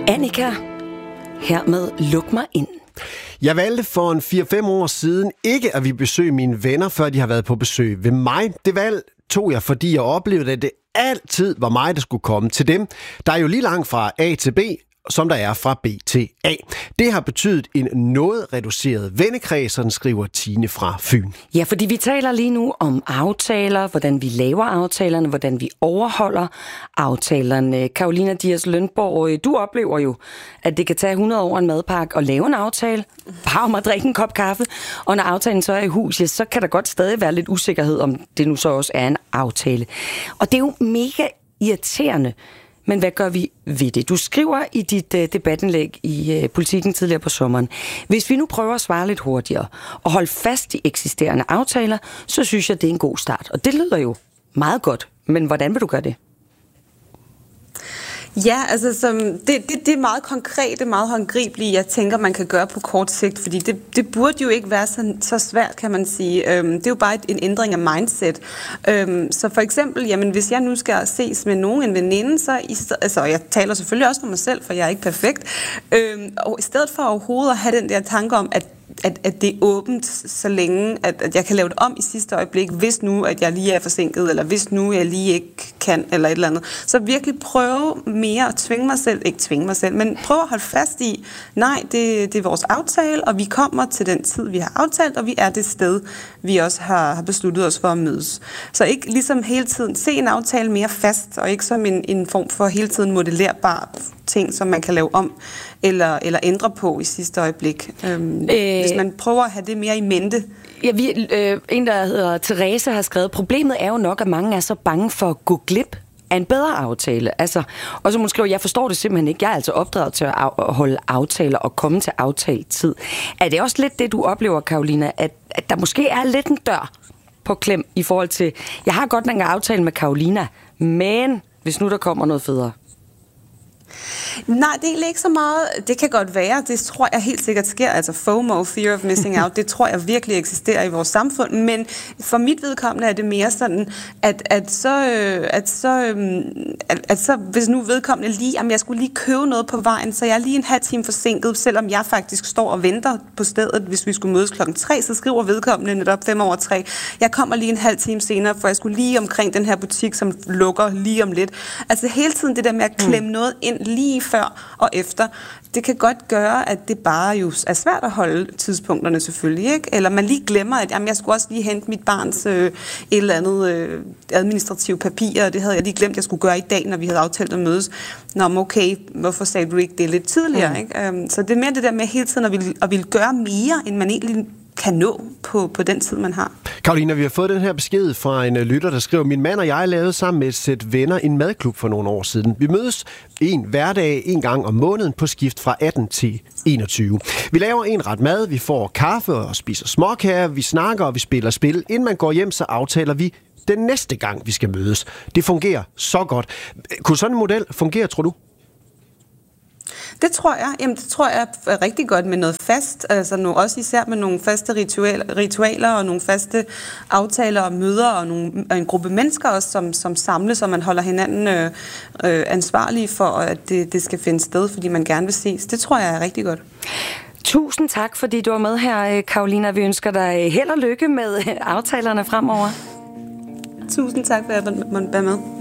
Annika, hermed luk mig ind. Jeg valgte for en 4-5 år siden ikke at vi besøge mine venner, før de har været på besøg ved mig. Det valg tog jeg, fordi jeg oplevede, at det altid var mig, der skulle komme til dem. Der er jo lige langt fra A til B, som der er fra B til A. Det har betydet en noget reduceret vennekreds, sådan skriver Tine fra Fyn. Ja, fordi vi taler lige nu om aftaler, hvordan vi laver aftalerne, hvordan vi overholder aftalerne. Carolina Dias Lønborg, du oplever jo, at det kan tage 100 år en madpakke at lave en aftale, bare om at drikke en kop kaffe, og når aftalen så er i hus, ja, så kan der godt stadig være lidt usikkerhed, om det nu så også er en aftale. Og det er jo mega irriterende. Men hvad gør vi ved det? Du skriver i dit debatindlæg i Politiken tidligere på sommeren: hvis vi nu prøver at svare lidt hurtigere og holde fast i eksisterende aftaler, så synes jeg, det er en god start. Og det lyder jo meget godt, men hvordan vil du gøre det? Ja, altså det er meget konkret, det er meget håndgribeligt, jeg tænker, man kan gøre på kort sigt, fordi det burde jo ikke være så svært, kan man sige. Det er jo bare en ændring af mindset. Så for eksempel, jamen, hvis jeg nu skal ses med nogen, en veninde, så altså, jeg taler selvfølgelig også for mig selv, for jeg er ikke perfekt, og i stedet for overhovedet at have den der tanke om, at det er åbent, så længe, at jeg kan lave det om i sidste øjeblik, hvis nu, at jeg lige er forsinket, eller hvis nu, jeg lige ikke kan, eller et eller andet. Så virkelig prøve mere at tvinge mig selv, men prøve at holde fast i, nej, det er vores aftale, og vi kommer til den tid, vi har aftalt, og vi er det sted, vi også har besluttet os for at mødes. Så ikke ligesom hele tiden se en aftale mere fast, og ikke som en form for hele tiden modellerbar ting, som man kan lave om, eller ændre på i sidste øjeblik. Hvis man prøver at have det mere i mente. Ja, en, der hedder Therese, har skrevet: problemet er jo nok, at mange er så bange for at gå glip af en bedre aftale. Altså, og så måske, jeg forstår det simpelthen ikke. Jeg er altså opdraget til at holde aftaler og komme til aftalt tid. Er det også lidt det, du oplever, Carolina, at der måske er lidt en dør på klem i forhold til, jeg har godt nok en aftale med Carolina, men hvis nu der kommer noget federe? Nej, det er egentlig ikke så meget. Det kan godt være. Det tror jeg helt sikkert sker. Altså FOMO, Fear of Missing Out, det tror jeg virkelig eksisterer i vores samfund. Men for mit vedkommende er det mere sådan, at så hvis nu vedkommende lige, jamen jeg skulle lige købe noget på vejen, så jeg er lige en halv time forsinket, selvom jeg faktisk står og venter på stedet, hvis vi skulle mødes 3:00, så skriver vedkommende netop 3:05. Jeg kommer lige en halv time senere, for jeg skulle lige omkring den her butik, som lukker lige om lidt. Altså hele tiden det der med at klemme noget ind lige før og efter, det kan godt gøre, at det bare jo er svært at holde tidspunkterne selvfølgelig, ikke? Eller man lige glemmer, at jamen, jeg skulle også lige hente mit barns et eller andet administrative papir, og det havde jeg lige glemt, jeg skulle gøre i dag, når vi havde aftalt at mødes. Nå, okay, hvorfor sagde du ikke det lidt tidligere, ikke? Så det er mere det der med hele tiden at ville gøre mere, end man egentlig kan nå på den tid, man har. Carolina, vi har fået den her besked fra en lytter, der skriver: min mand og jeg lavede sammen med et sæt venner en madklub for nogle år siden. Vi mødes en hverdag en gang om måneden på skift fra 18 til 21. Vi laver en ret mad, vi får kaffe og spiser småkager, vi snakker og vi spiller spil. Inden man går hjem, så aftaler vi den næste gang, vi skal mødes. Det fungerer så godt. Kunne sådan en model fungere, tror du? Det tror jeg. Jamen, det tror jeg er rigtig godt med noget fast. Altså også især med nogle faste ritualer og nogle faste aftaler og møder og en gruppe mennesker også, som samles, og man holder hinanden ansvarlige for, at det skal finde sted, fordi man gerne vil ses. Det tror jeg er rigtig godt. Tusind tak, fordi du var med her, Carolina. Vi ønsker dig held og lykke med aftalerne fremover. Tusind tak for at jeg måtte være med.